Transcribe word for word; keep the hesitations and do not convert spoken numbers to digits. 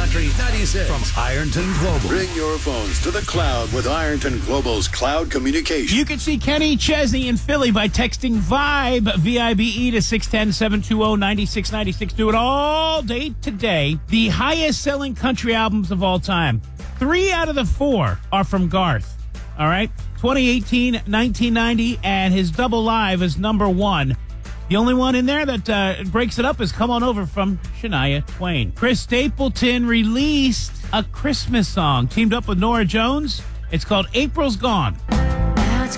Country ninety-six from Ironton Global. Bring your phones to the cloud with Ironton Global's cloud communication. You can see Kenny Chesney in Philly by texting VIBE, V I B E, to six one zero, seven two zero, nine six nine six. Do it all day today. The highest-selling country albums of all time. Three out of the four are from Garth. All right? twenty eighteen, nineteen ninety, and his Double Live is number one. The only one in there that uh, breaks it up is Come On Over from Shania Twain. Chris Stapleton released a Christmas song, teamed up with Norah Jones. It's called April's Gone.